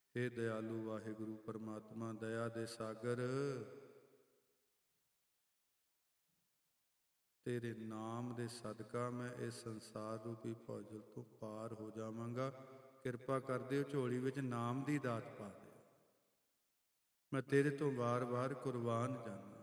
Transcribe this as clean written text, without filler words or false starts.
ਹੇ ਦਇਆਲੂ ਵਾਹਿਗੁਰੂ ਪਰਮਾਤਮਾ ਦਇਆ ਦੇ ਸਾਗਰ, ਤੇਰੇ ਨਾਮ ਦੇ ਸਦਕਾ ਮੈਂ ਇਸ ਸੰਸਾਰ ਰੂਪੀ ਭੌਜਲ ਤੋਂ ਪਾਰ ਹੋ ਜਾਵਾਂਗਾ। ਕਿਰਪਾ ਕਰ ਦਿਓ, ਝੋਲੀ ਵਿੱਚ ਨਾਮ ਦੀ ਦਾਤ ਪਾ ਦਿਓ। ਮੈਂ ਤੇਰੇ ਤੋਂ ਵਾਰ-ਵਾਰ ਕੁਰਬਾਨ ਜਾਵਾਂ।